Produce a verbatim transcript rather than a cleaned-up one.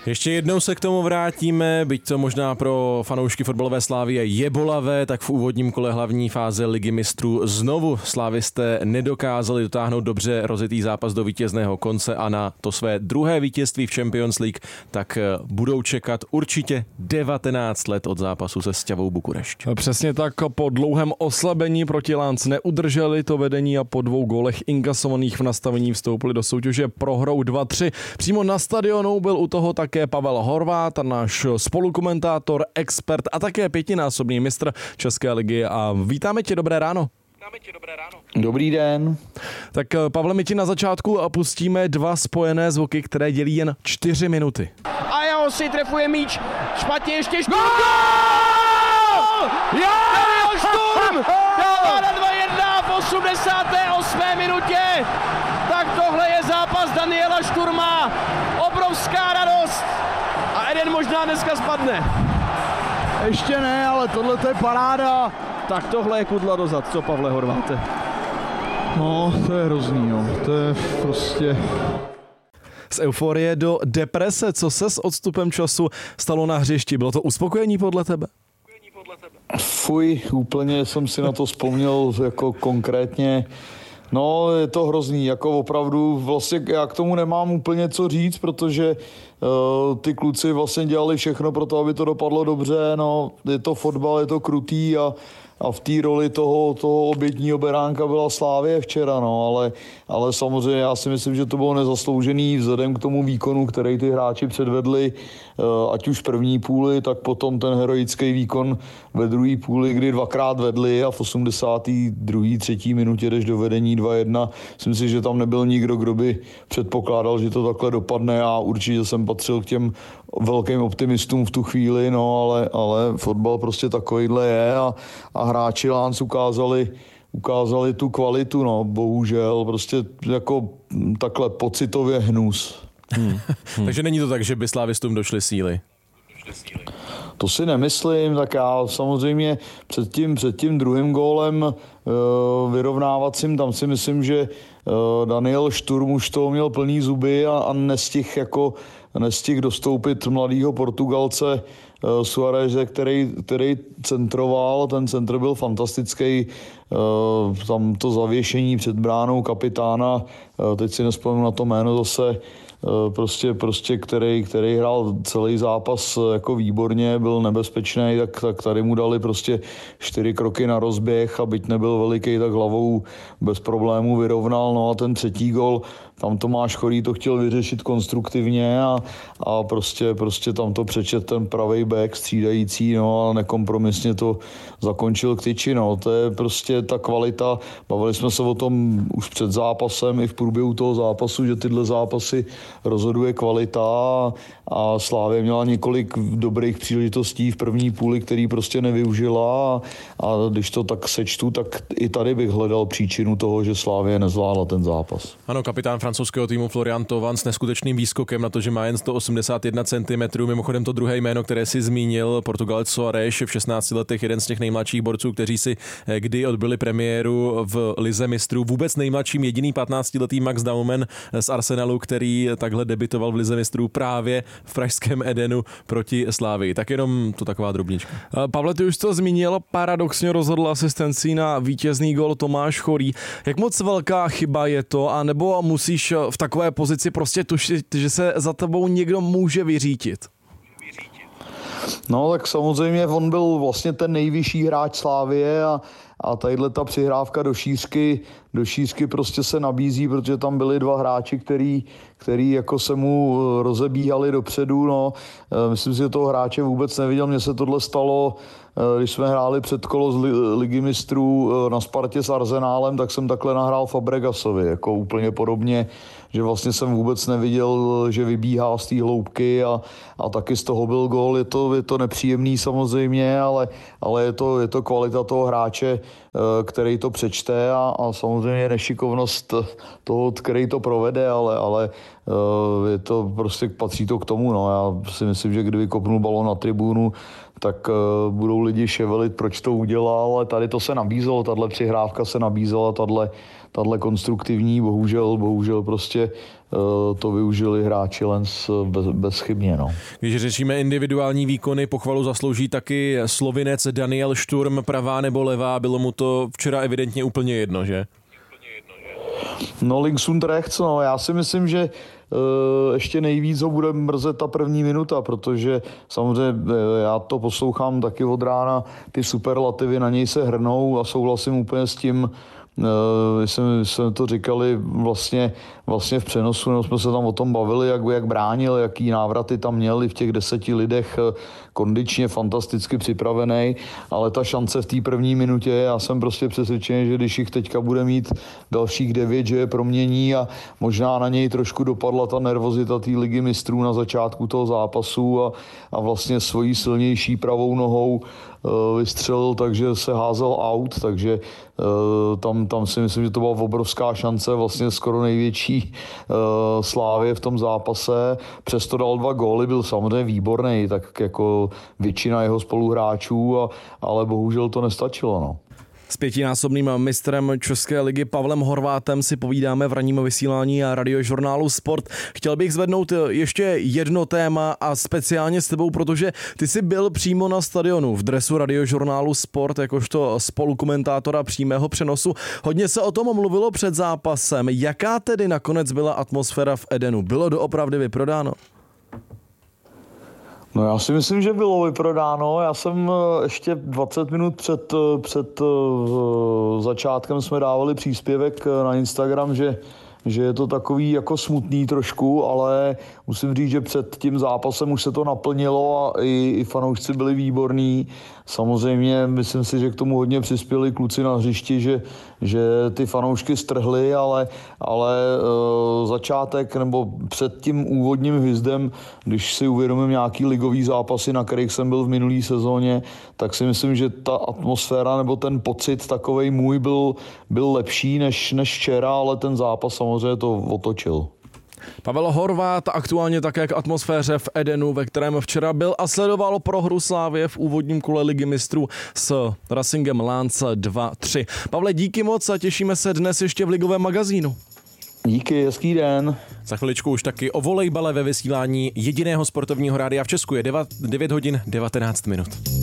Ještě jednou se k tomu vrátíme, byť to možná pro fanoušky fotbalové Slavie je bolavé, tak v úvodním kole hlavní fáze Ligy mistrů znovu slávisté nedokázali dotáhnout dobře rozjetý zápas do vítězného konce a na to své druhé vítězství v Champions League tak budou čekat určitě devatenáct let od zápasu se Slavou Bukurešť. Přesně tak, po dlouhém oslabení proti Lance neudrželi to vedení a po dvou gólech inkasovaných v nastavení vstoupili do soutěže prohrou dva tři. Přímo na stadionu byl u toho také Pavel Horvát, náš spolukomentátor, expert a také pětinásobný mistr České ligy. A vítáme tě, dobré ráno. Dobrý den. Tak Pavle, my ti na začátku pustíme dva spojené zvuky, které dělí jen čtyři minuty. A jeho si trefuje míč, špatně ještě Šturm. Gól! Daniel Šturm dává na dva jedna v osmdesáté osmé minutě. Tak tohle je zápas Daniela Šturma. Obrovská radost. A Eden možná dneska spadne. Ještě ne, ale tohle to je paráda. Tak tohle je kudla dozad, co Pavle Horváte? No, to je hrozný, no. To je prostě... Z euforie do deprese, co se s odstupem času stalo na hřišti? Bylo to uspokojení podle tebe? Fuj, úplně jsem si na to vzpomněl jako konkrétně. No, je to hrozný, jako opravdu, vlastně já k tomu nemám úplně co říct, protože uh, ty kluci vlastně dělali všechno pro to, aby to dopadlo dobře, no, je to fotbal, je to krutý a A v té roli toho, toho obětního beránka byla Slavie včera, no, ale, ale samozřejmě já si myslím, že to bylo nezasloužený vzhledem k tomu výkonu, který ty hráči předvedli, ať už v první půli, tak potom ten heroický výkon ve druhé půli, kdy dvakrát vedli a v osmdesáté druhé třetí minutě jdeš do vedení dva jedna. Myslím si, že tam nebyl nikdo, kdo by předpokládal, že to takhle dopadne. Já určitě jsem patřil k těm velkým optimistům v tu chvíli, no, ale, ale fotbal prostě takovýhle je a, a hráči Lance ukázali, ukázali tu kvalitu, no, bohužel, prostě jako takhle pocitově hnus. Hmm. Hmm. Takže není to tak, že by slávistům došly síly? To si nemyslím, tak já samozřejmě před tím, před tím druhým gólem uh, vyrovnávacím, tam si myslím, že uh, Daniel Šturm už toho měl plný zuby a, a nestihl jako nestihl dostoupit mladýho Portugalce uh, Suáreze, který, který centroval, ten centr byl fantastický, uh, tam to zavěšení před bránou kapitána, uh, teď si nespomínám na to jméno zase, Prostě, prostě který, který hrál celý zápas jako výborně, byl nebezpečný, tak, tak tady mu dali prostě čtyři kroky na rozběh a byť nebyl veliký, tak hlavou bez problémů vyrovnal. No a ten třetí gol, tam Tomáš Chorý to chtěl vyřešit konstruktivně a, a prostě, prostě tam to přečet ten pravej back střídající, no a nekompromisně to zakončil k tyči. No. To je prostě ta kvalita. Bavili jsme se o tom už před zápasem i v průběhu toho zápasu, že tyhle zápasy rozhoduje kvalita a Slavie měla několik dobrých příležitostí v první půli, který prostě nevyužila a když to tak sečtu, tak i tady bych hledal příčinu toho, že Slavie nezvládla ten zápas. Ano, kapitán francouzského týmu Florian Thauvin s neskutečným výskokem na to, že má jen sto osmdesát jedna centimetrů. Mimochodem to druhé jméno, které si zmínil, Portugalec Soares, v šestnácti letech jeden z těch nejmladších borců, kteří si kdy odbyli premiéru v Lize mistrů. Vůbec nejmladším jediný patnáctiletý Max Daumen z Arsenalu, který takhle debitoval v Lize mistrů právě v pražském Edenu proti Slavii. Tak jenom to taková drobnička. Pavle, ty už to zmínil, paradoxně rozhodl asistencí na vítězný gol Tomáš Chorý. Jak moc velká chyba je to, anebo musíš v takové pozici prostě tušit, že se za tebou někdo může vyřítit? No tak samozřejmě on byl vlastně ten nejvyšší hráč Slavie a, a tadyhle ta přihrávka do šířky, do šířky prostě se nabízí, protože tam byli dva hráči, který, který jako se mu rozebíhali dopředu. No. Myslím si, že toho hráče vůbec neviděl. Mně se tohle stalo, když jsme hráli předkolo z Ligy mistrů na Spartě s Arsenálem, tak jsem takhle nahrál Fabregasovi, jako úplně podobně, že vlastně jsem vůbec neviděl, že vybíhá z té hloubky a, a taky z toho byl gól. Je to, je to nepříjemný samozřejmě, ale, ale je, to, je to kvalita toho hráče. který to přečte a, a samozřejmě nešikovnost toho, který to provede, ale, ale je to prostě, patří to k tomu. No. Já si myslím, že kdyby kopnul balón na tribúnu, tak uh, budou lidi ševelit, proč to udělal, ale tady to se nabízelo, tahle přihrávka se nabízela, tahle, tahle konstruktivní, bohužel, bohužel prostě uh, to využili hráči Lens bez, bezchybně. No. Když řešíme individuální výkony, pochvalu zaslouží taky Slovinec Daniel Šturm, pravá nebo levá, bylo mu to včera evidentně úplně jedno, že? No links und rechts, no, já si myslím, že Uh, ještě nejvíc ho bude mrzet ta první minuta, protože samozřejmě já to poslouchám taky od rána, ty superlativy na něj se hrnou a souhlasím úplně s tím, uh, jsme, jsme to říkali vlastně, vlastně v přenosu, nebo jsme se tam o tom bavili, jak, jak bránil, jaký návraty tam měli v těch deseti lidech, kondičně fantasticky připravený, ale ta šance v té první minutě, já jsem prostě přesvědčený, že když jich teďka bude mít dalších devět, že je promění a možná na něj trošku dopadla ta nervozita té ligy mistrů na začátku toho zápasu a, a vlastně svojí silnější pravou nohou uh, vystřelil, takže se házel out, takže uh, tam, tam si myslím, že to byla obrovská šance, vlastně skoro největší uh, slávě v tom zápase. Přesto dal dva góly, byl samozřejmě výborný, tak jako většina jeho spoluhráčů, a, ale bohužel to nestačilo. No. S pětinásobným mistrem České ligy Pavlem Horvátem si povídáme v ranním vysílání a radiožurnálu Sport. Chtěl bych zvednout ještě jedno téma a speciálně s tebou, protože ty jsi byl přímo na stadionu v dresu radiožurnálu Sport jakožto spolukomentátora přímého přenosu. Hodně se o tom mluvilo před zápasem. Jaká tedy nakonec byla atmosféra v Edenu? Bylo doopravdy vyprodáno? No já si myslím, že bylo vyprodáno. Já jsem ještě dvacet minut před, před začátkem jsme dávali příspěvek na Instagram, že, že je to takový jako smutný trošku, ale musím říct, že před tím zápasem už se to naplnilo a i, i fanoušci byli výborní. Samozřejmě myslím si, že k tomu hodně přispěli kluci na hřišti, že, že ty fanoušky strhli, ale, ale e, začátek nebo před tím úvodním hvizdem, když si uvědomím nějaký ligový zápasy, na kterých jsem byl v minulý sezóně, tak si myslím, že ta atmosféra nebo ten pocit takovej můj byl, byl lepší než, než včera, ale ten zápas samozřejmě to otočil. Pavel Horvát aktuálně také k atmosféře v Edenu, ve kterém včera byl a sledoval prohru Slavie v úvodním kole ligy mistrů s Racingem Linz dva tři. Pavle, díky moc a těšíme se dnes ještě v ligovém magazínu. Díky, hezký den. Za chviličku už taky o volejbale ve vysílání jediného sportovního rádia v Česku. Je devět hodin devatenáct minut.